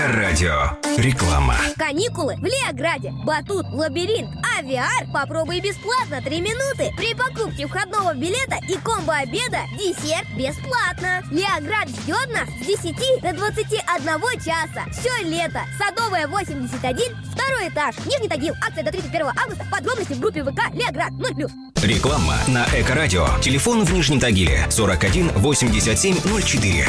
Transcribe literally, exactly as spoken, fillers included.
Эко-радио. Реклама. Каникулы в Леограде. Батут, лабиринт, а ви ар попробуй бесплатно три минуты. При покупке входного билета и комбо-обеда десерт бесплатно. Леоград ждет нас с десяти до двадцати одного часа. Все лето. Садовая восемьдесят один, второй этаж. Нижний Тагил. Акция до тридцать первого августа. Подробности в группе ВК Леоград ноль плюс. Реклама на Эко-радио. Телефон в Нижнем Тагиле сорок один восемьдесят семь ноль четыре.